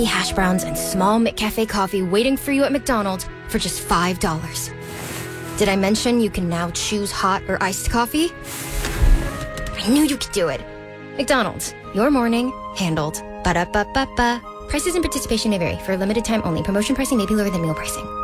crispy hash browns and small McCafe coffee waiting for you at McDonald's for just $5. Did I mention you can now choose hot or iced coffee? I knew you could do it. McDonald's, your morning handled. Ba-da-ba-ba-ba. Prices and participation may vary. For a limited time only. Promotion pricing may be lower than meal pricing.